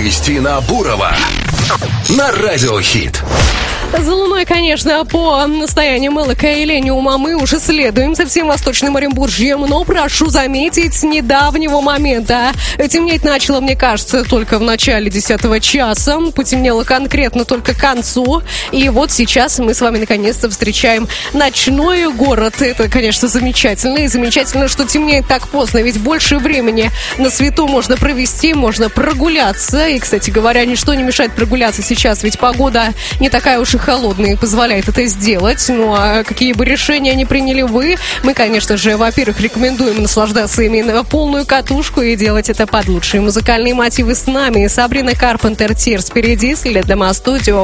Кристина Бурова на Радио Хит. За луной, конечно, по настоянию Мелока и Элениума мы уже следуем за всем Восточным Оренбуржьем, но прошу заметить, с недавнего момента. Темнеть начало, мне кажется, только в начале 10 часа. Потемнело конкретно только к концу. И вот сейчас мы с вами наконец-то встречаем ночной город. Это, конечно, замечательно. И замечательно, что темнеет так поздно, ведь больше времени на свету можно провести, можно прогуляться. И, кстати говоря, ничто не мешает прогуляться сейчас, ведь погода не такая уж и холодная и позволяет это сделать. Ну а какие бы решения ни приняли вы, мы, конечно же, во-первых, рекомендуем наслаждаться ими на полную катушку и делать это под лучшие музыкальные мотивы с нами. Сабрина Карпентер, Tears впереди, след Дома Студио.